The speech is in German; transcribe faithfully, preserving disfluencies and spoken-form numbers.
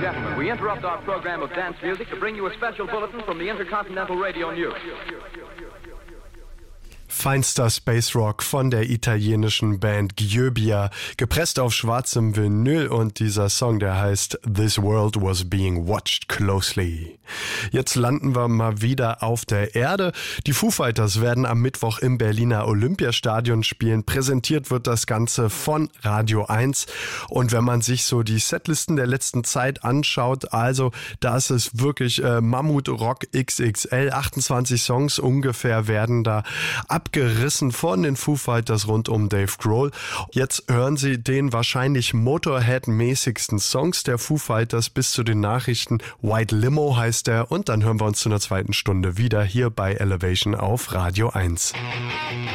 gentlemen, we interrupt our program of dance music to bring you a special bulletin from the Intercontinental Radio News. Feinster Space Rock von der italienischen Band Gyöbia, gepresst auf schwarzem Vinyl, und dieser Song, der heißt This World Was Being Watched Closely. Jetzt landen wir mal wieder auf der Erde. Die Foo Fighters werden am Mittwoch im Berliner Olympiastadion spielen. Präsentiert wird das Ganze von Radio eins. Und wenn man sich so die Setlisten der letzten Zeit anschaut, also das ist wirklich äh, Mammut Rock X X L. achtundzwanzig Songs ungefähr werden da abgerissen von den Foo Fighters rund um Dave Grohl. Jetzt hören Sie den wahrscheinlich Motorhead-mäßigsten Songs der Foo Fighters bis zu den Nachrichten. White Limo heißt er, und dann hören wir uns zu einer zweiten Stunde wieder hier bei Elevation auf Radio eins.